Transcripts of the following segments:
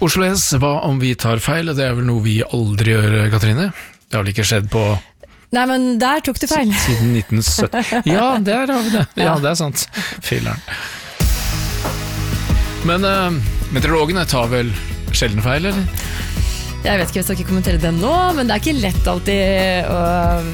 Oslo S, hva om vi tar feil? Det vel noe vi aldri gjør, Katrine? Det har vel ikke skjedd på... Nei, men der tok du feil. Siden 1970. Ja, der har vi det. Ja, det sant. Fileren. Men meteorologene tar vel sjelden feil, eller? Jeg vet ikke, jeg skal ikke kommentere det nå, men det ikke lett alltid å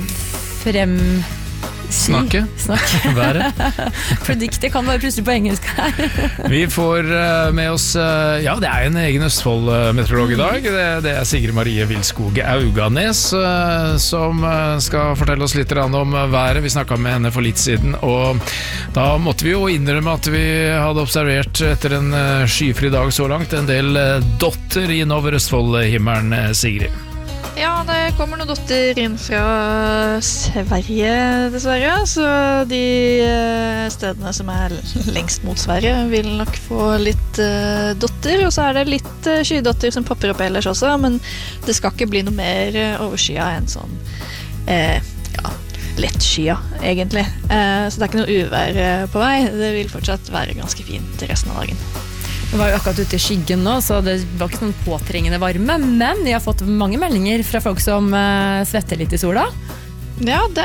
Snakke. Været. Predict, det kan være plutselig på engelsk her. Vi får med oss, ja, det en egen Østfold-meteorolog i dag. Det Sigrid Marie Vilskog Auganes som skal fortelle oss litt om været. Vi snakket med henne for litt siden, og da måtte vi jo innrømme at vi hadde observert etter en skyfri dag så langt en del dotter innover Østfold-himmelen, Sigrid. Ja, det kommer noen dotter inn fra Sverige, dessverre. Så de stedene som lengst mot Sverige vil nok få litt dotter. Og så det litt skydotter som popper opp ellers også, men det skal ikke bli noe mer overskya enn sånn, ja, lettskya, egentlig. Så det ikke noe uvær på vei. Det vil fortsatt være ganske fint resten av dagen. Vi var jo akkurat ute i skyggen nå, så det var ikke sånn påtrengende varme, men jeg har fått mange meldinger fra folk som svetter litt i sola. Ja, det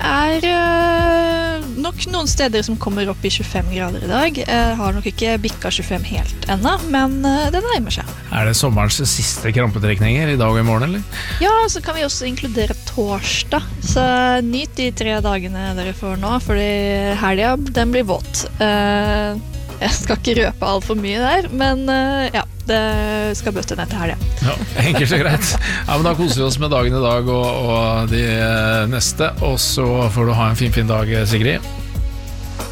nok noen steder som kommer opp i 25 grader i dag. Har nok ikke bikket 25 helt ennå, men det nærmer seg. Det sommerens siste krampetrekninger i dag og i morgen, eller? Ja, så kan vi også inkludere torsdag. Så nyt de 3 dagene dere får nå, fordi helgen, den blir våt. Jeg skal ikke røpe alt for mye der, men ja, det skal bøtte ned til helgen. Ja, enkelt og greit. Ja, men da koser vi oss med dagen i dag og de neste, og så får du ha en fin dag, Sigrid.